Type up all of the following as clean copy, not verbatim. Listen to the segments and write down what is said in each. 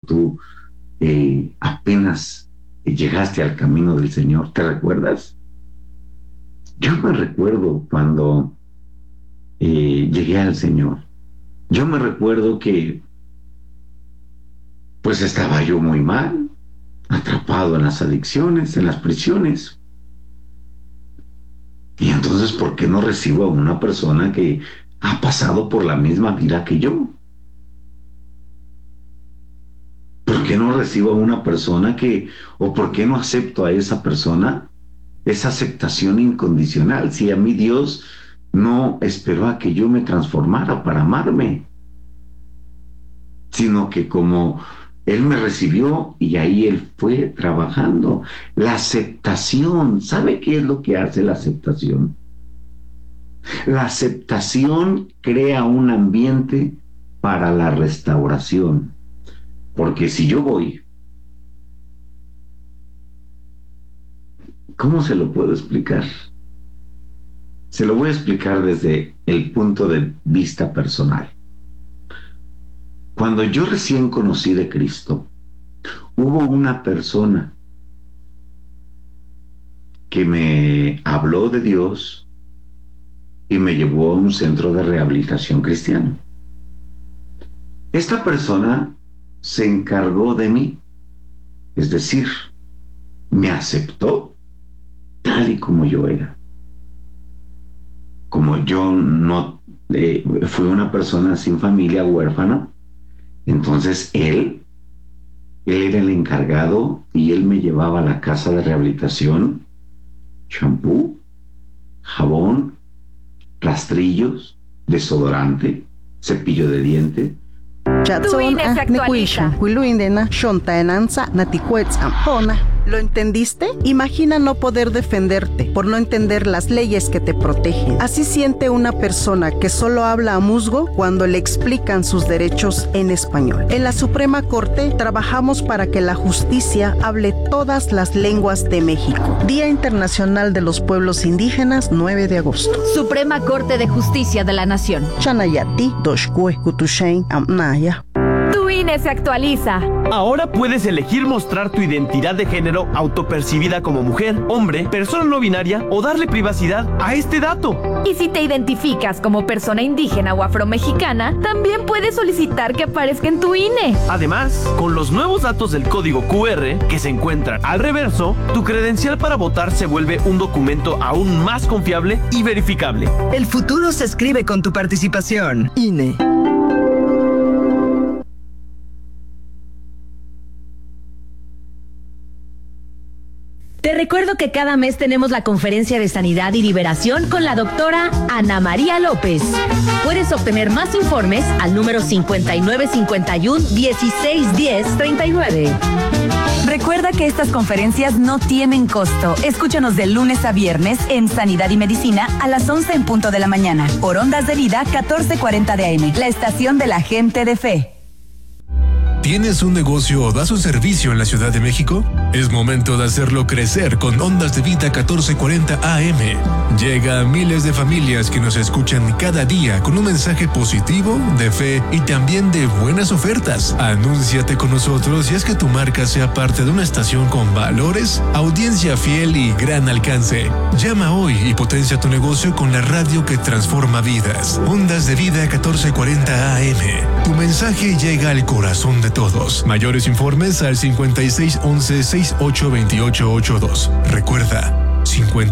tú apenas llegaste al camino del Señor. ¿Te recuerdas? Yo me recuerdo cuando llegué al Señor. Yo me recuerdo que pues estaba yo muy mal, atrapado en las adicciones, en las prisiones. Y entonces, ¿por qué no recibo a una persona que ha pasado por la misma vida que yo? ¿Por qué no recibo a una persona o por qué no acepto a esa persona? Esa aceptación incondicional. Si a mí Dios no esperó a que yo me transformara para amarme, sino que como Él me recibió y ahí Él fue trabajando. La aceptación, ¿sabe qué es lo que hace la aceptación? La aceptación crea un ambiente para la restauración. Porque si yo voy, ¿cómo se lo puedo explicar? Se lo voy a explicar desde el punto de vista personal. Cuando yo recién conocí de Cristo, hubo una persona que me habló de Dios y me llevó a un centro de rehabilitación cristiano. Esta persona se encargó de mí, es decir, me aceptó tal y como yo era. Como yo no fui una persona sin familia, huérfana, entonces él era el encargado y él me llevaba a la casa de rehabilitación, champú, jabón, rastrillos, desodorante, cepillo de dientes. ¿Lo entendiste? Imagina no poder defenderte por no entender las leyes que te protegen. Así siente una persona que solo habla a musgo cuando le explican sus derechos en español. En la Suprema Corte trabajamos para que la justicia hable todas las lenguas de México. Día Internacional de los Pueblos Indígenas, 9 de agosto. Suprema Corte de Justicia de la Nación. Chanayati, Doshkue, Kutushain, Amnaya. Tu INE se actualiza. Ahora puedes elegir mostrar tu identidad de género autopercibida como mujer, hombre, persona no binaria o darle privacidad a este dato. Y si te identificas como persona indígena o afromexicana, también puedes solicitar que aparezca en tu INE. Además, con los nuevos datos del código QR que se encuentran al reverso, tu credencial para votar se vuelve un documento aún más confiable y verificable. El futuro se escribe con tu participación. INE. Te recuerdo que cada mes tenemos la conferencia de sanidad y liberación con la doctora Ana María López. Puedes obtener más informes al número 5951-1610-39. Recuerda que estas conferencias no tienen costo. Escúchanos de lunes a viernes en Sanidad y Medicina a las 11 en punto de la mañana. Por Ondas de Vida 1440 de AM, la estación de la gente de fe. ¿Tienes un negocio o das un servicio en la Ciudad de México? Es momento de hacerlo crecer con Ondas de Vida 1440 AM. Llega a miles de familias que nos escuchan cada día con un mensaje positivo, de fe y también de buenas ofertas. Anúnciate con nosotros y haz que tu marca sea parte de una estación con valores, audiencia fiel y gran alcance. Llama hoy y potencia tu negocio con la radio que transforma vidas. Ondas de Vida 1440 AM. Tu mensaje llega al corazón de todos. Mayores informes al 5611-682882. Recuerda,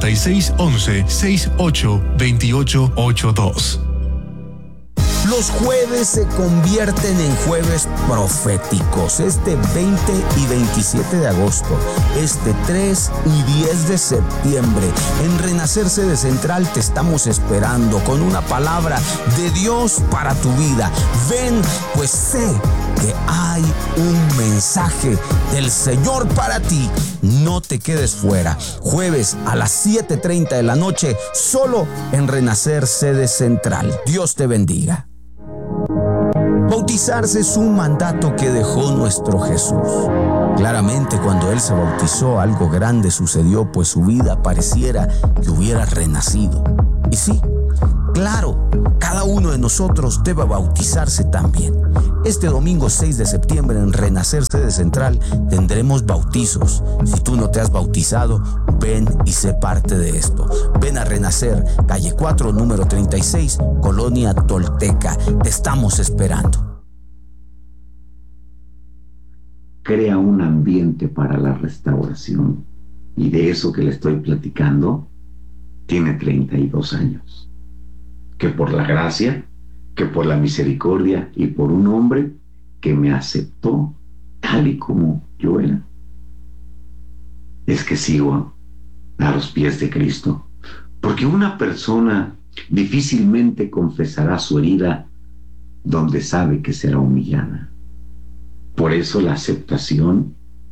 5611-682882. Los jueves se convierten en jueves proféticos. Este 20 y 27 de agosto, este 3 y 10 de septiembre, en Renacer Sede Central te estamos esperando con una palabra de Dios para tu vida. Ven, pues sé que hay un mensaje del Señor para ti. No te quedes fuera. Jueves a las 7:30 de la noche, solo en Renacer Sede Central. Dios te bendiga. Bautizarse es un mandato que dejó nuestro Jesús. Claramente, cuando Él se bautizó, algo grande sucedió, pues su vida pareciera que hubiera renacido. Y sí, Claro, cada uno de nosotros debe bautizarse también. Este domingo 6 de septiembre en Renacer Sede Central tendremos bautizos. Si tú no te has bautizado, ven y sé parte de esto. Ven a Renacer, calle 4, número 36, Colonia Tolteca. Te estamos esperando. Crea un ambiente para la restauración. Y de eso que le estoy platicando, tiene 32 años. Que por la gracia, que por la misericordia y por un hombre que me aceptó tal y como yo era, es que sigo a los pies de Cristo. Porque una persona difícilmente confesará su herida donde sabe que será humillada. Por eso la aceptación.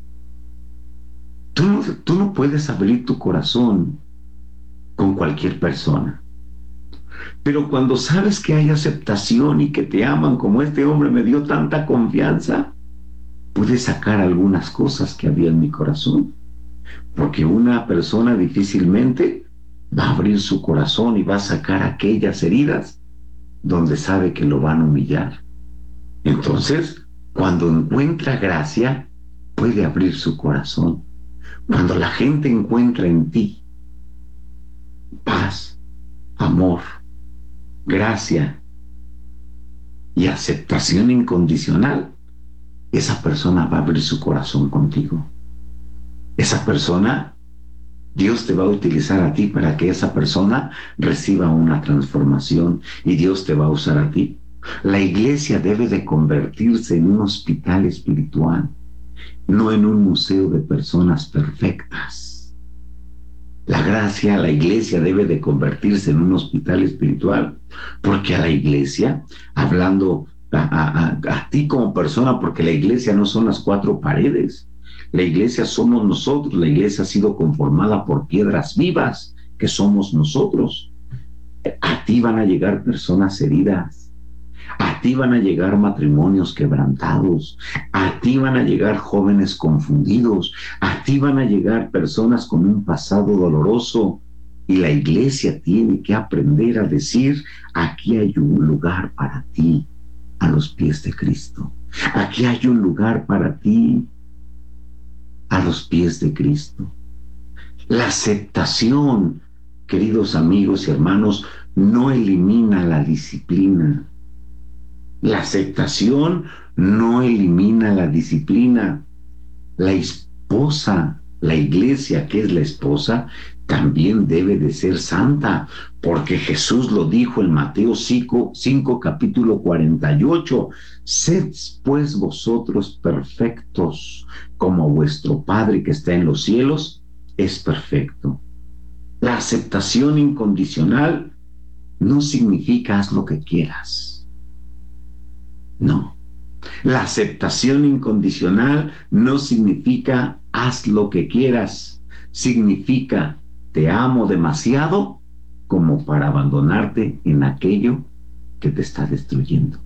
Tú no puedes abrir tu corazón con cualquier persona. Pero cuando sabes que hay aceptación y que te aman, como este hombre me dio tanta confianza, pude sacar algunas cosas que había en mi corazón. Porque una persona difícilmente va a abrir su corazón y va a sacar aquellas heridas donde sabe que lo van a humillar. Entonces, cuando encuentra gracia, puede abrir su corazón. Cuando la gente encuentra en ti paz, amor, gracia y aceptación incondicional, esa persona va a abrir su corazón contigo. Esa persona, Dios te va a utilizar a ti para que esa persona reciba una transformación y Dios te va a usar a ti. La iglesia debe de convertirse en un hospital espiritual, no en un museo de personas perfectas. La gracia, la iglesia debe de convertirse en un hospital espiritual, porque a la iglesia, hablando a ti como persona, porque la iglesia no son las cuatro paredes, la iglesia somos nosotros, la iglesia ha sido conformada por piedras vivas, que somos nosotros. A ti van a llegar personas heridas, a ti van a llegar matrimonios quebrantados, a ti van a llegar jóvenes confundidos, a ti van a llegar personas con un pasado doloroso, y la iglesia tiene que aprender a decir: aquí hay un lugar para ti a los pies de Cristo, aquí hay un lugar para ti a los pies de Cristo. La aceptación, queridos amigos y hermanos, no elimina la disciplina. La aceptación no elimina la disciplina. La esposa, la iglesia que es la esposa, también debe de ser santa, porque Jesús lo dijo en Mateo 5 capítulo 48: sed pues vosotros perfectos, como vuestro Padre que está en los cielos es perfecto. La aceptación incondicional no significa haz lo que quieras. No. La aceptación incondicional no significa haz lo que quieras. Significa te amo demasiado como para abandonarte en aquello que te está destruyendo.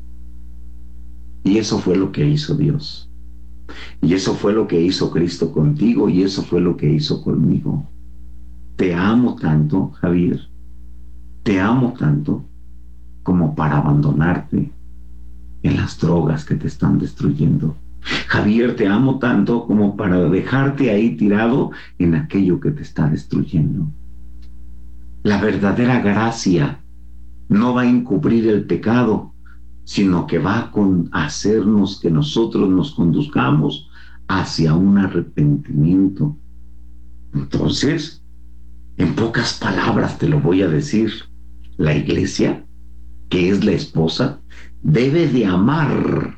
Y eso fue lo que hizo Dios. Y eso fue lo que hizo Cristo contigo, y eso fue lo que hizo conmigo. Te amo tanto, Javier. Te amo tanto como para abandonarte en las drogas que te están destruyendo. Javier, te amo tanto como para dejarte ahí tirado en aquello que te está destruyendo. La verdadera gracia no va a encubrir el pecado, sino que va a hacernos que nosotros nos conduzcamos hacia un arrepentimiento. Entonces, en pocas palabras te lo voy a decir: la iglesia, que es la esposa, debe de amar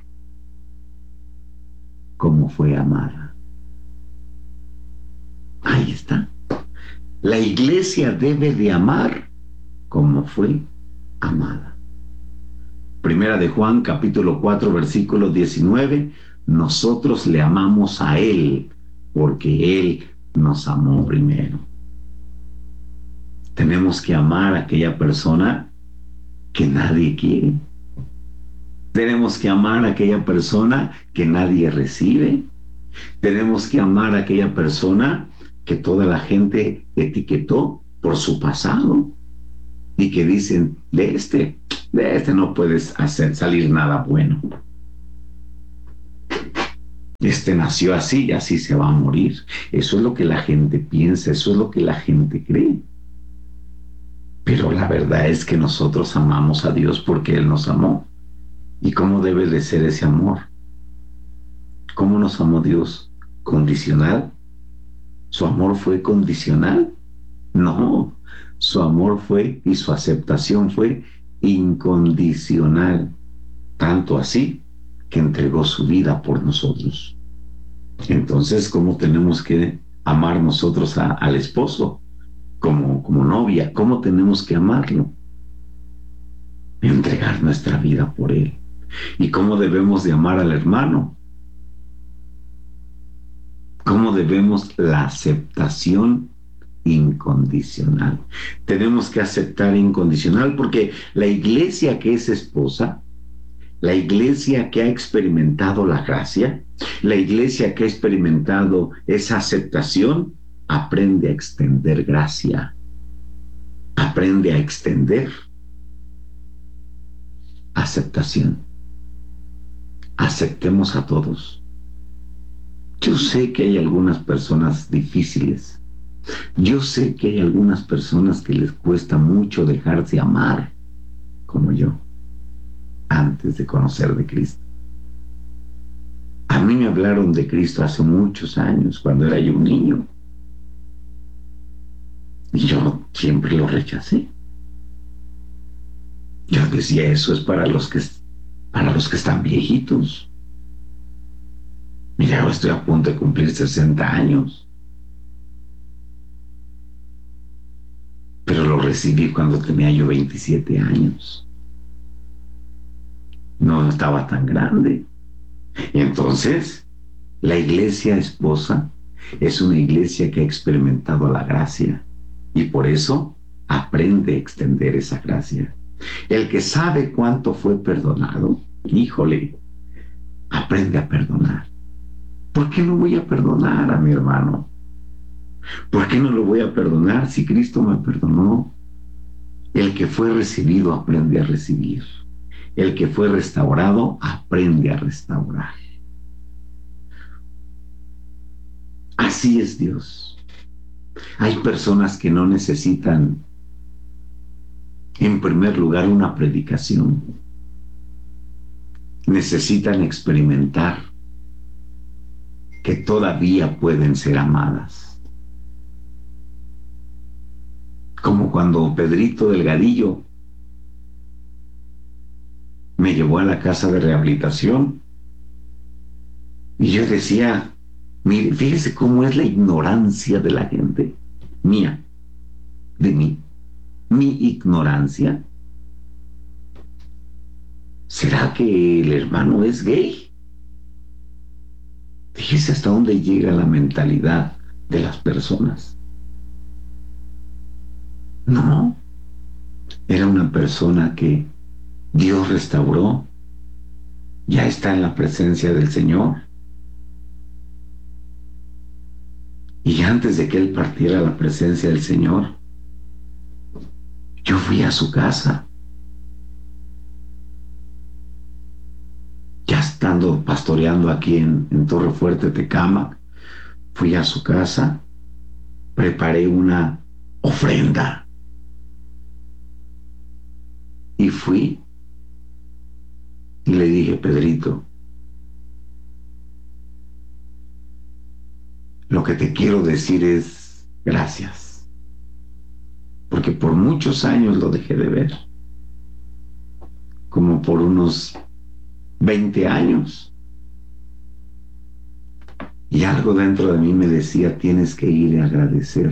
como fue amada. Ahí está. La iglesia debe de amar como fue amada. Primera de Juan, capítulo 4, versículo 19. Nosotros le amamos a Él porque Él nos amó primero. Tenemos que amar a aquella persona que nadie quiere. Tenemos que amar a aquella persona que nadie recibe. Tenemos que amar a aquella persona que toda la gente etiquetó por su pasado. y que dicen, de este no puedes salir nada bueno. Este nació así y así se va a morir. Eso es lo que la gente piensa, eso es lo que la gente cree. Pero la verdad es que nosotros amamos a Dios porque Él nos amó. ¿Y cómo debe de ser ese amor? ¿Cómo nos amó Dios? ¿Condicional? ¿Su amor fue condicional? No, su amor fue y su aceptación fue incondicional. Tanto así que entregó su vida por nosotros. Entonces, ¿cómo tenemos que amar nosotros al esposo? Como novia, ¿cómo tenemos que amarlo? Entregar nuestra vida por él. ¿Y cómo debemos de amar al hermano? ¿Cómo debemos la aceptación incondicional? Tenemos que aceptar incondicional porque la iglesia que es esposa, la iglesia que ha experimentado la gracia, la iglesia que ha experimentado esa aceptación, aprende a extender gracia, aprende a extender aceptación. Aceptemos a todos. Yo sé que hay algunas personas difíciles. Yo sé que hay algunas personas que les cuesta mucho dejarse amar, como yo, antes de conocer de Cristo. A mí me hablaron de Cristo hace muchos años, cuando era yo un niño. Y yo siempre lo rechacé. Yo decía, eso es para los que están viejitos. Mira, yo estoy a punto de cumplir 60 años. Pero lo recibí cuando tenía yo 27 años. No estaba tan grande. Y entonces, la iglesia esposa es una iglesia que ha experimentado la gracia y por eso aprende a extender esa gracia. El que sabe cuánto fue perdonado, híjole, aprende a perdonar. ¿Por qué no voy a perdonar a mi hermano? ¿Por qué no lo voy a perdonar si Cristo me perdonó? El que fue recibido aprende a recibir. El que fue restaurado aprende a restaurar. Así es Dios. Hay personas que no necesitan, en primer lugar, una predicación. Necesitan experimentar que todavía pueden ser amadas. Como cuando Pedrito Delgadillo me llevó a la casa de rehabilitación y yo decía, mire, fíjese cómo es la ignorancia de la gente, mía, de mí, mi ignorancia. ¿Será que el hermano es gay? Fíjese hasta dónde llega la mentalidad de las personas. No, era una persona que Dios restauró, ya está en la presencia del Señor. Y antes de que él partiera a la presencia del Señor, yo fui a su casa. Ya estando pastoreando aquí en Torre Fuerte, Tecámac, fui a su casa, preparé una ofrenda y fui y le dije, Pedrito, lo que te quiero decir es gracias, porque por muchos años lo dejé de ver, como por unos 20 años, y algo dentro de mí me decía, tienes que ir a agradecer,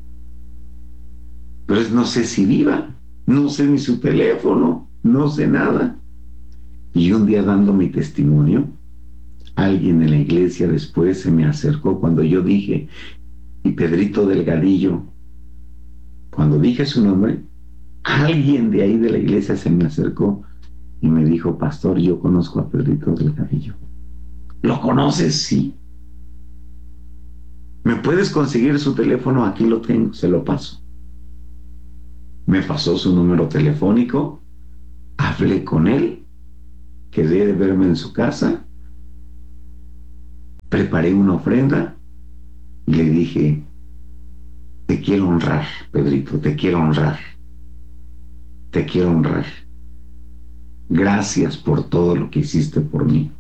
pero no sé si viva, no sé ni su teléfono, no sé nada. Y un día, dando mi testimonio, alguien en la iglesia después se me acercó cuando yo dije, y Pedrito Delgadillo, cuando dije su nombre, alguien de ahí de la iglesia se me acercó y me dijo, pastor, yo conozco a Pedrito Delgadillo. ¿Lo conoces? Sí. ¿Me puedes conseguir su teléfono? Aquí lo tengo, se lo paso. Me pasó su número telefónico, hablé con él, quedé de verme en su casa, preparé una ofrenda y le dije: te quiero honrar, Pedrito, te quiero honrar, te quiero honrar. Gracias por todo lo que hiciste por mí.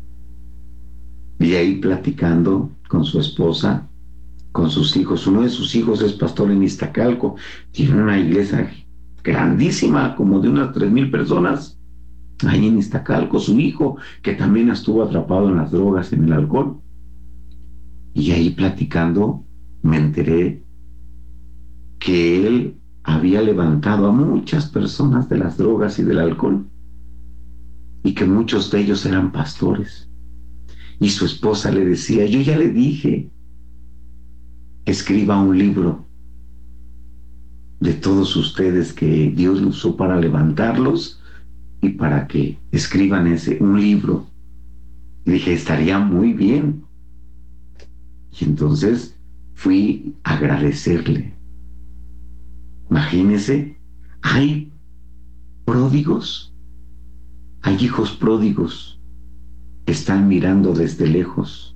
Y ahí platicando con su esposa, con sus hijos. Uno de sus hijos es pastor en Iztacalco, tiene una iglesia grandísima, como de unas 3,000 personas, ahí en Iztacalco. Su hijo, que también estuvo atrapado en las drogas, en el alcohol. Y ahí platicando me enteré que él había levantado a muchas personas de las drogas y del alcohol, y que muchos de ellos eran pastores. Y su esposa le decía: yo ya le dije que escriba un libro de todos ustedes que Dios lo usó para levantarlos, y para que escriban un libro. Y dije: estaría muy bien. Y entonces fui a agradecerle. Imagínese, hay pródigos, hay hijos pródigos que están mirando desde lejos.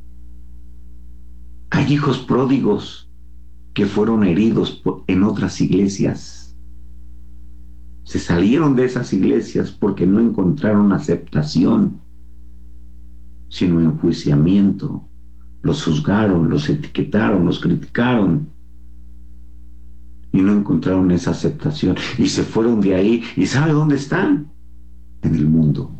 Hay hijos pródigos que fueron heridos en otras iglesias. Se salieron de esas iglesias porque no encontraron aceptación, sino enjuiciamiento. Los juzgaron, los etiquetaron, los criticaron, y no encontraron esa aceptación, y se fueron de ahí. ¿Y sabe dónde están? En el mundo.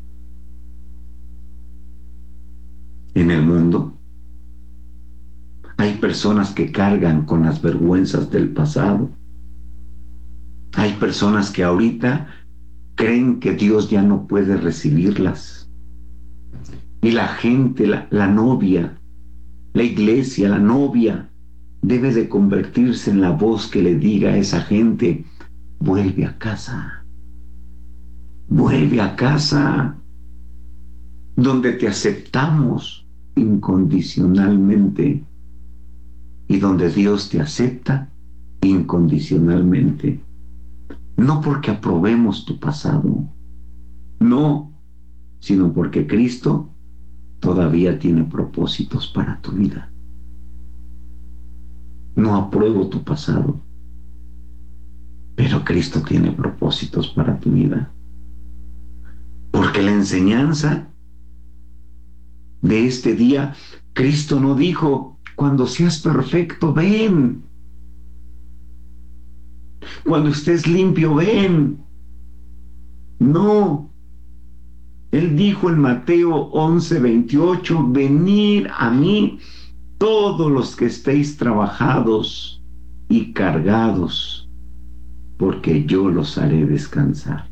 En el mundo hay personas que cargan con las vergüenzas del pasado. Hay personas que ahorita creen que Dios ya no puede recibirlas. Y la gente, la novia, la iglesia, la novia, debe de convertirse en la voz que le diga a esa gente: vuelve a casa. Vuelve a casa, donde te aceptamos incondicionalmente y donde Dios te acepta incondicionalmente. No porque aprobemos tu pasado, no, sino porque Cristo todavía tiene propósitos para tu vida. No apruebo tu pasado, pero Cristo tiene propósitos para tu vida. Porque la enseñanza de este día, Cristo no dijo: cuando seas perfecto, ven. Cuando estés limpio, ven. No. Él dijo en Mateo 11:28: venid a mí todos los que estéis trabajados y cargados, porque yo los haré descansar.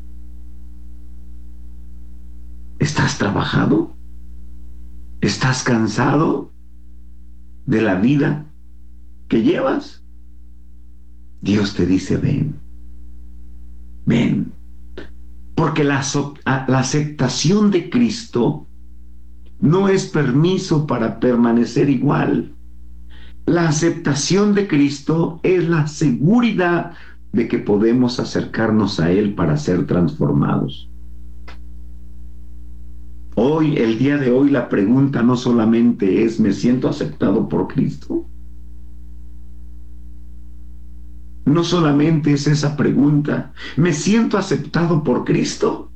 ¿Estás trabajado? ¿Estás cansado de la vida que llevas? Dios te dice: ven, ven. Porque la aceptación de Cristo no es permiso para permanecer igual. La aceptación de Cristo es la seguridad de que podemos acercarnos a Él para ser transformados. Hoy, el día de hoy, la pregunta no solamente es: ¿me siento aceptado por Cristo? No solamente es esa pregunta: ¿me siento aceptado por Cristo?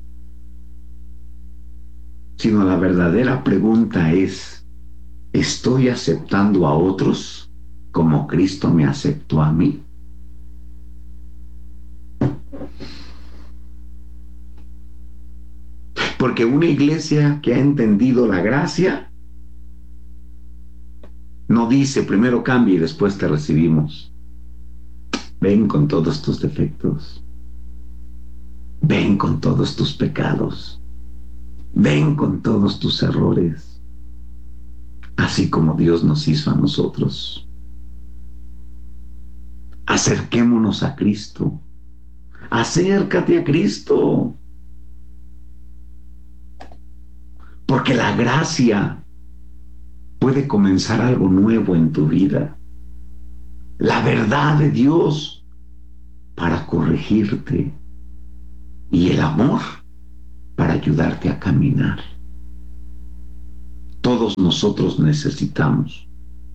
Sino la verdadera pregunta es: ¿estoy aceptando a otros como Cristo me aceptó a mí? Porque una iglesia que ha entendido la gracia no dice: primero cambia y después te recibimos. Ven con todos tus defectos. Ven con todos tus pecados. Ven con todos tus errores. Así como Dios nos hizo a nosotros. Acerquémonos a Cristo. Acércate a Cristo. Porque la gracia puede comenzar algo nuevo en tu vida. La verdad de Dios para corregirte y el amor para ayudarte a caminar. Todos nosotros necesitamos.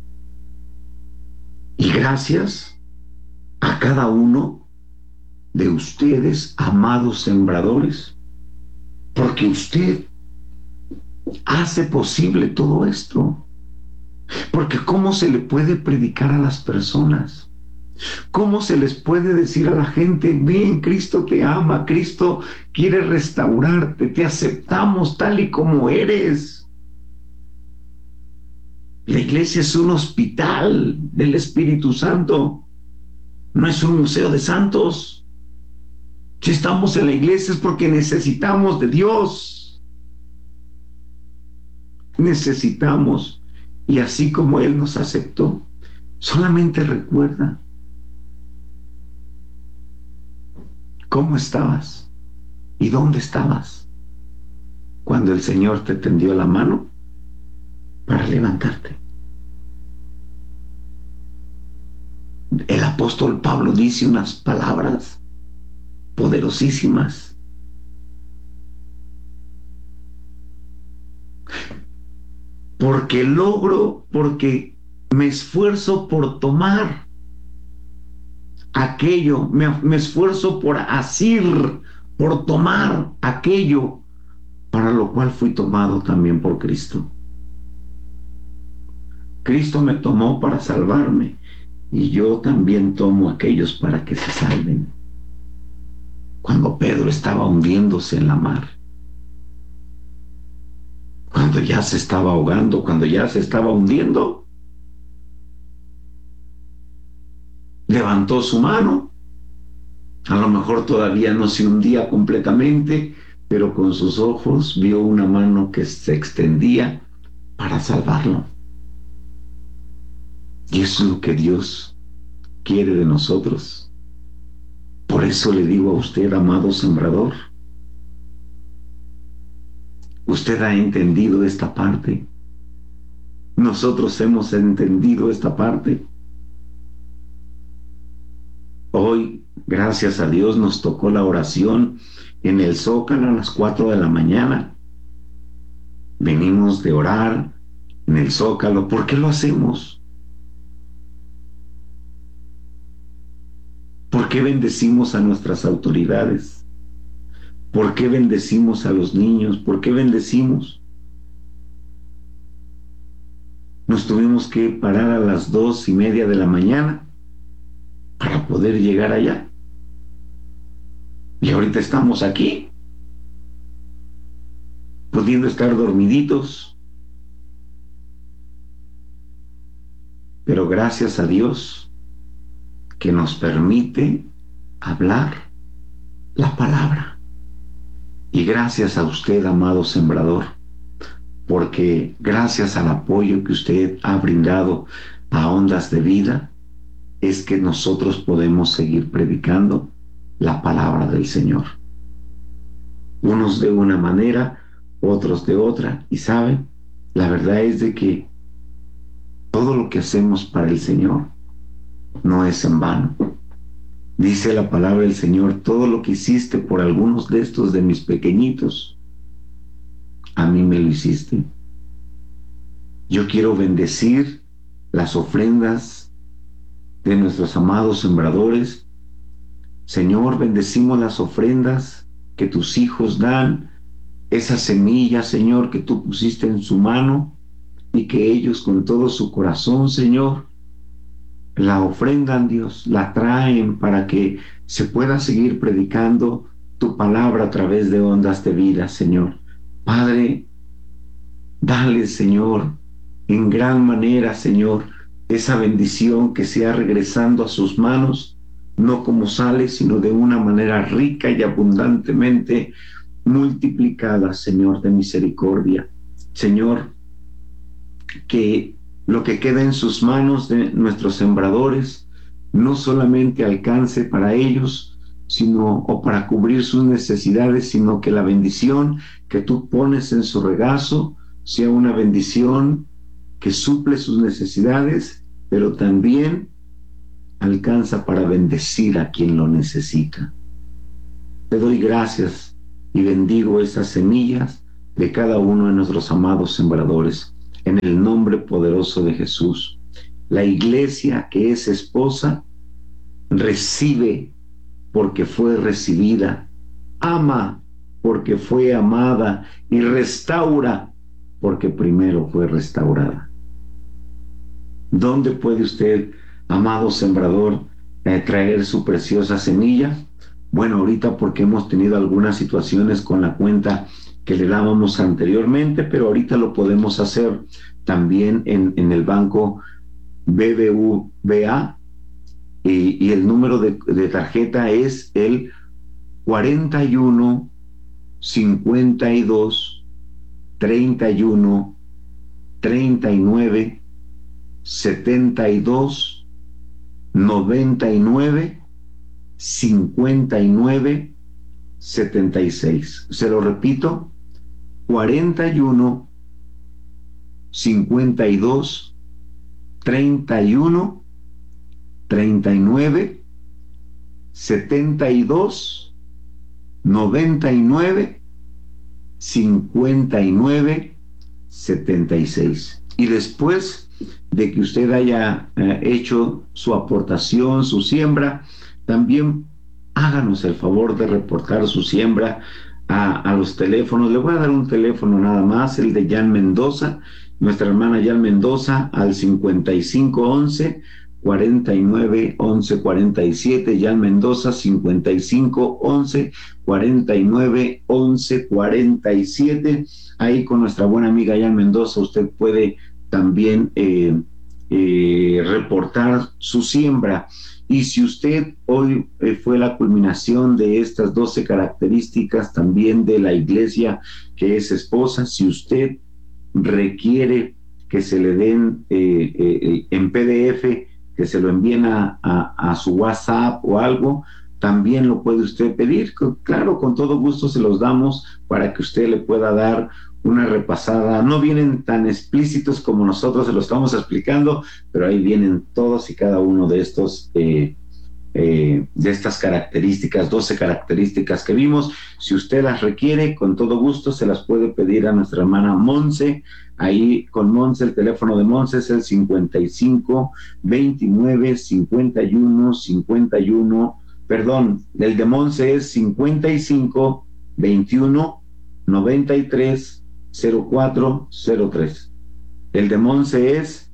Y gracias a cada uno de ustedes, amados sembradores, porque usted hace posible todo esto. Porque ¿cómo se le puede predicar a las personas? ¿Cómo se les puede decir a la gente, ven, Cristo te ama, Cristo quiere restaurarte, te aceptamos tal y como eres? La iglesia es un hospital del Espíritu Santo, no es un museo de santos. Si estamos en la iglesia es porque necesitamos de Dios. Necesitamos, y así como Él nos aceptó, solamente recuerda cómo estabas y dónde estabas cuando el Señor te tendió la mano para levantarte. El apóstol Pablo dice unas palabras poderosísimas. Porque me esfuerzo por tomar aquello, me esfuerzo por asir, por tomar aquello para lo cual fui tomado también por Cristo. Cristo me tomó para salvarme y yo también tomo a aquellos para que se salven. Cuando Pedro estaba hundiéndose en la mar, cuando ya se estaba ahogando, cuando ya se estaba hundiendo, levantó su mano. A lo mejor todavía no se hundía completamente, pero con sus ojos vio una mano que se extendía para salvarlo. Y eso es lo que Dios quiere de nosotros. Por eso le digo a usted, amado sembrador, usted ha entendido esta parte. Nosotros hemos entendido esta parte. Hoy, gracias a Dios, nos tocó la oración en el Zócalo a las 4 de la mañana. Venimos de orar en el Zócalo. ¿Por qué lo hacemos? ¿Por qué bendecimos a nuestras autoridades? ¿Por qué bendecimos a los niños? ¿Por qué bendecimos? Nos tuvimos que parar a las 2:30 de la mañana para poder llegar allá. Y ahorita estamos aquí, pudiendo estar dormiditos. Pero gracias a Dios que nos permite hablar la palabra. Y gracias a usted, amado sembrador, porque gracias al apoyo que usted ha brindado a Ondas de Vida, es que nosotros podemos seguir predicando la palabra del Señor. Unos de una manera, otros de otra. Y saben, la verdad es de que todo lo que hacemos para el Señor no es en vano. Dice la palabra del Señor, todo lo que hiciste por algunos de estos de mis pequeñitos, a mí me lo hiciste. Yo quiero bendecir las ofrendas de nuestros amados sembradores. Señor, bendecimos las ofrendas que tus hijos dan, esa semilla, Señor, que tú pusiste en su mano, y que ellos con todo su corazón, Señor, la ofrendan, Dios, la traen para que se pueda seguir predicando tu palabra a través de Ondas de Vida, Señor. Padre, dale, Señor, en gran manera, Señor, esa bendición que sea regresando a sus manos, no como sale, sino de una manera rica y abundantemente multiplicada, Señor de misericordia. Señor, que lo que queda en sus manos de nuestros sembradores no solamente alcance para ellos, o para cubrir sus necesidades, sino que la bendición que tú pones en su regazo sea una bendición que suple sus necesidades, pero también alcanza para bendecir a quien lo necesita. Te doy gracias y bendigo esas semillas de cada uno de nuestros amados sembradores, en el nombre poderoso de Jesús. La iglesia que es esposa recibe porque fue recibida, ama porque fue amada y restaura porque primero fue restaurada. ¿Dónde puede usted, amado sembrador, traer su preciosa semilla? Bueno, ahorita porque hemos tenido algunas situaciones con la cuenta que le dábamos anteriormente, pero ahorita lo podemos hacer también en el banco BBVA, y el número de tarjeta es el 41 52 31 39 72 99 59 76. Se lo repito, 41 52 31 39 72 99 59 76. Y después de que usted haya hecho su aportación, su siembra, también háganos el favor de reportar su siembra a los teléfonos. Le voy a dar un teléfono nada más, el de Jan Mendoza, nuestra hermana Jan Mendoza, al 5511 49 11 47, Jan Mendoza, 55 11 49 11 47. Ahí con nuestra buena amiga Jan Mendoza usted puede también reportar su siembra. Y si usted hoy fue la culminación de estas 12 características también de la iglesia que es esposa, si usted requiere que se le den en PDF, que se lo envíen a su WhatsApp o algo, también lo puede usted pedir. Claro, con todo gusto se los damos para que usted le pueda dar una repasada. No vienen tan explícitos como nosotros se lo estamos explicando, pero ahí vienen todos y cada uno de estos de estas características, 12 características que vimos. Si usted las requiere, con todo gusto se las puede pedir a nuestra hermana Monse. Ahí con Monse, el teléfono de Monse es el 55 29 51 51, perdón, el de Monse es 55 21 93 0403. El de Monse es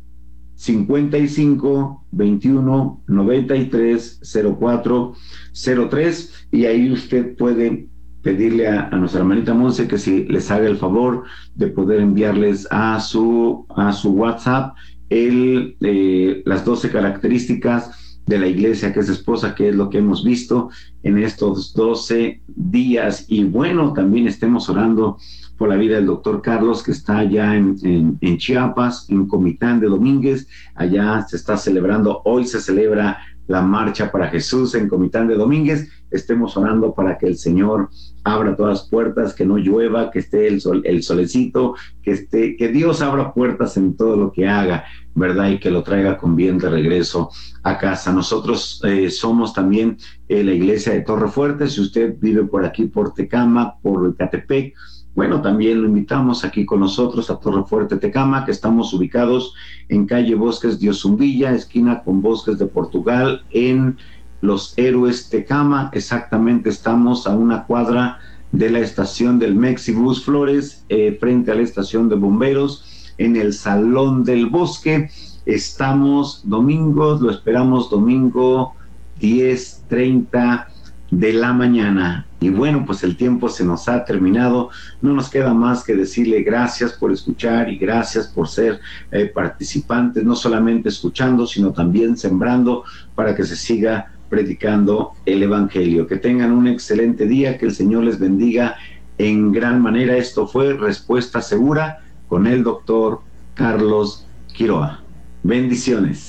55 21 93 0403, y ahí usted puede pedirle a nuestra hermanita Monse que si les haga el favor de poder enviarles a su WhatsApp las 12 características de la iglesia que es esposa, que es lo que hemos visto en estos 12 días. Y bueno, también estemos orando por la vida del doctor Carlos, que está allá en Chiapas, en Comitán de Domínguez. Allá se está celebrando, hoy se celebra la Marcha para Jesús en Comitán de Domínguez. Estemos orando para que el Señor abra todas las puertas, que no llueva, que esté el solecito, que Dios abra puertas en todo lo que haga, ¿verdad? Y que lo traiga con bien de regreso a casa. Nosotros somos también la iglesia de Torre Fuerte. Si usted vive por aquí, por Tecama, por Ecatepec, bueno, también lo invitamos aquí con nosotros a Torre Fuerte, Tecama, que estamos ubicados en calle Bosques de Osumbilla, esquina con Bosques de Portugal, en Los Héroes, Tecama. Exactamente, estamos a una cuadra de la estación del Mexibus Flores, frente a la estación de bomberos, en el Salón del Bosque. Estamos domingos, lo esperamos domingo 10:30 de la mañana. Y bueno, pues el tiempo se nos ha terminado. No nos queda más que decirle gracias por escuchar y gracias por ser participantes, no solamente escuchando, sino también sembrando para que se siga predicando el Evangelio. Que tengan un excelente día, que el Señor les bendiga en gran manera. Esto fue Respuesta Segura con el doctor Carlos Quiroa. Bendiciones.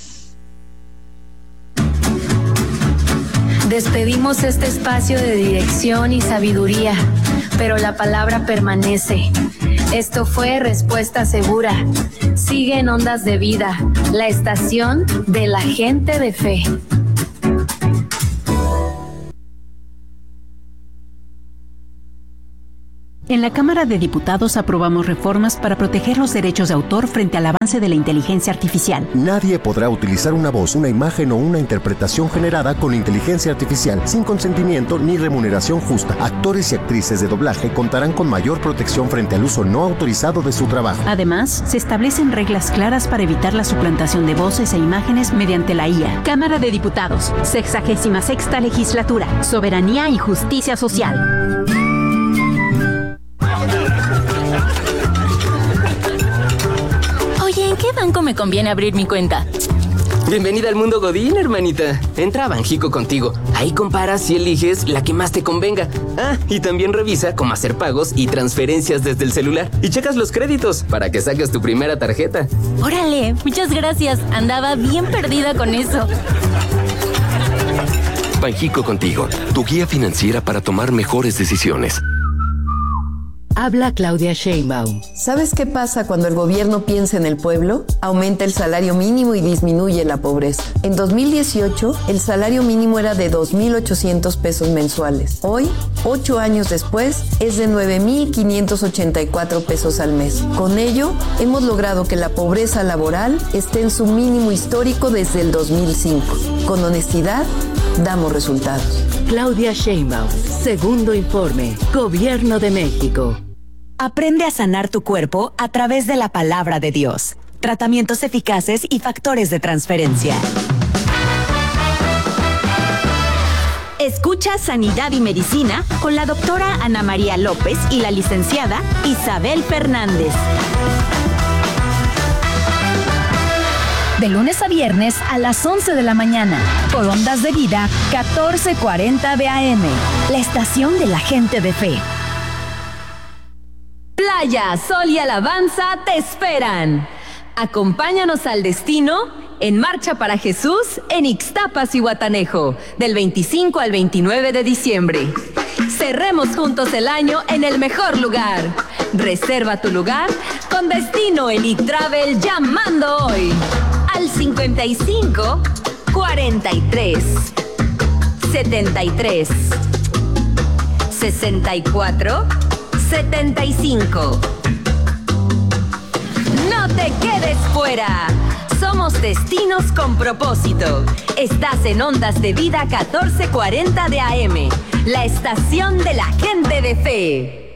Despedimos este espacio de dirección y sabiduría, pero la palabra permanece. Esto fue Respuesta Segura. Sigue en Ondas de Vida, la estación de la gente de fe. En la Cámara de Diputados aprobamos reformas para proteger los derechos de autor frente al avance de la inteligencia artificial. Nadie podrá utilizar una voz, una imagen o una interpretación generada con inteligencia artificial sin consentimiento ni remuneración justa. Actores y actrices de doblaje contarán con mayor protección frente al uso no autorizado de su trabajo. Además, se establecen reglas claras para evitar la suplantación de voces e imágenes mediante la IA. Cámara de Diputados, 66ª Legislatura, Soberanía y Justicia Social. Oye, ¿en qué banco me conviene abrir mi cuenta? Bienvenida al mundo Godín, hermanita. Entra a Banjico contigo. Ahí comparas y eliges la que más te convenga. Ah, y también revisa cómo hacer pagos y transferencias desde el celular. Y checas los créditos para que saques tu primera tarjeta. Órale, muchas gracias. Andaba bien perdida con eso. Banjico contigo, tu guía financiera para tomar mejores decisiones. Habla Claudia Sheinbaum. ¿Sabes qué pasa cuando el gobierno piensa en el pueblo? Aumenta el salario mínimo y disminuye la pobreza. En 2018, el salario mínimo era de 2,800 pesos mensuales. Hoy, 8 años después, es de 9,584 pesos al mes. Con ello, hemos logrado que la pobreza laboral esté en su mínimo histórico desde el 2005. Con honestidad, damos resultados. Claudia Sheinbaum, segundo informe, Gobierno de México. Aprende a sanar tu cuerpo a través de la palabra de Dios. Tratamientos eficaces y factores de transferencia. Escucha Sanidad y Medicina con la doctora Ana María López y la licenciada Isabel Fernández. De lunes a viernes a las 11 de la mañana, por Ondas de Vida 1440 de AM, la estación de la gente de fe. Playa, sol y alabanza te esperan. Acompáñanos al destino en Marcha para Jesús en Ixtapas y Guatanejo, del 25 al 29 de diciembre. Cerremos juntos el año en el mejor lugar. Reserva tu lugar con Destino Elite Travel llamando hoy al 55 43 73 64 75. No te quedes fuera. Somos destinos con propósito. Estás en Ondas de Vida 1440 de AM, la estación de la gente de fe.